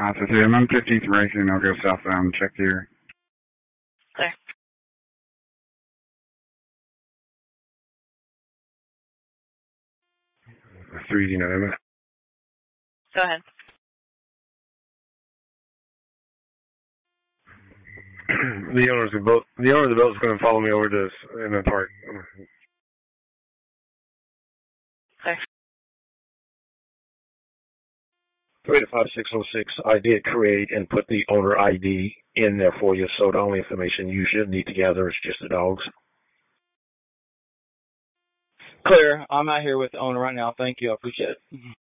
Altitude. I'm on 15th Racing. I'll go southbound. Check here. Clear. Three, November. Go ahead. The owner of the boat is going to follow me over to in the park. Clear. 35606, I did create and put the owner ID in there for you, so the only information you should need to gather is just the dogs. Clear. I'm out here with the owner right now. Thank you. I appreciate it.